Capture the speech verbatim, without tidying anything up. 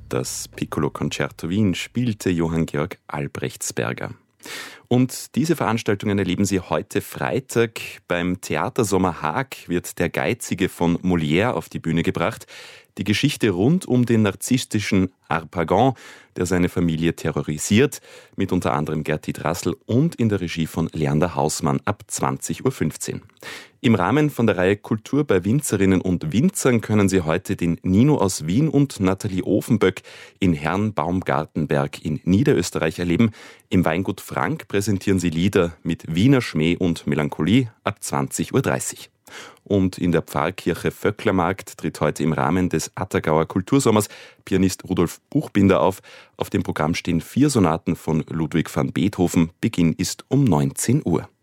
Das Piccolo-Concerto Wien spielte Johann Georg Albrechtsberger. Und diese Veranstaltungen erleben Sie heute Freitag. Beim Theatersommer Haag wird Der Geizige von Molière auf die Bühne gebracht. Die Geschichte rund um den narzisstischen Harpagon, der seine Familie terrorisiert, mit unter anderem Gerti Drassl und in der Regie von Leander Hausmann ab zwanzig Uhr fünfzehn. Im Rahmen von der Reihe Kultur bei Winzerinnen und Winzern können Sie heute den Nino aus Wien und Nathalie Ofenböck in Herrnbaumgartenberg in Niederösterreich erleben. Im Weingut Frank präsentieren sie Lieder mit Wiener Schmäh und Melancholie ab zwanzig Uhr dreißig. Und in der Pfarrkirche Vöcklermarkt tritt heute im Rahmen des Attergauer Kultursommers Pianist Rudolf Buchbinder auf. Auf dem Programm stehen vier Sonaten von Ludwig van Beethoven. Beginn ist um neunzehn Uhr.